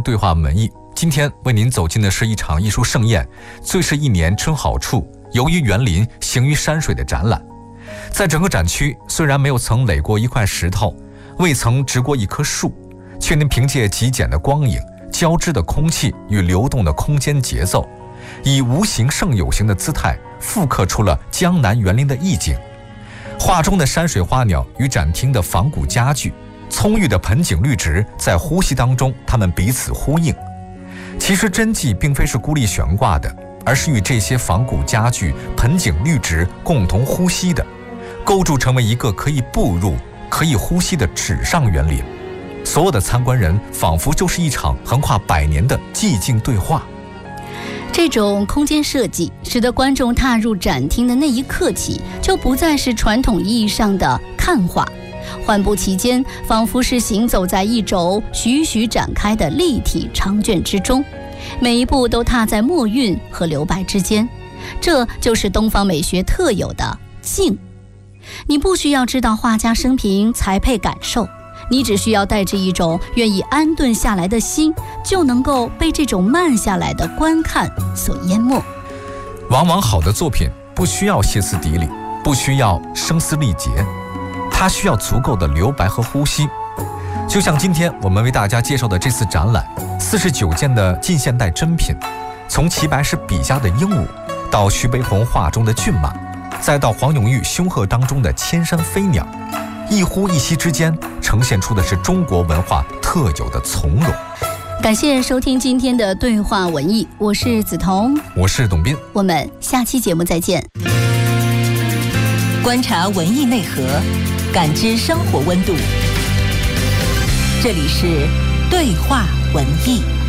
对话文艺。今天为您走进的是一场艺术盛宴，最是一年春好处，游于园林，行于山水的展览。在整个展区，虽然没有曾垒过一块石头，未曾植过一棵树，却能凭借极简的光影、交织的空气与流动的空间节奏，以无形胜有形的姿态复刻出了江南园林的意境。画中的山水花鸟与展厅的仿古家具、葱郁的盆景绿植在呼吸当中，它们彼此呼应。其实真迹并非是孤立悬挂的，而是与这些仿古家具、盆景绿植共同呼吸的，构筑成为一个可以步入、可以呼吸的纸上园林。所有的参观人仿佛就是一场横跨100年的寂静对话。 这种空间设计使得观众踏入展厅的那一刻起，就不再是传统意义上的看画，缓步其间，仿佛是行走在一轴徐徐展开的立体长卷之中，每一步都踏在墨韵和留白之间。这就是东方美学特有的静。你不需要知道画家生平才配感受，你只需要带着一种愿意安顿下来的心，就能够被这种慢下来的观看所淹没。 往往好的作品不需要歇斯底里，不需要声嘶力竭，它需要足够的留白和呼吸。就像今天我们为大家介绍的这次展览，49件的近现代珍品，从齐白石笔下的鹦鹉，到徐悲鸿画中的骏马，再到黄永玉胸鹤当中的千山飞鸟，一呼一吸之间呈现出的是中国文化特有的从容。 感谢收听今天的对话文艺，我是梓潼， 我是董斌， 我们下期节目再见。 观察文艺内核，感知生活温度。这里是对话文艺。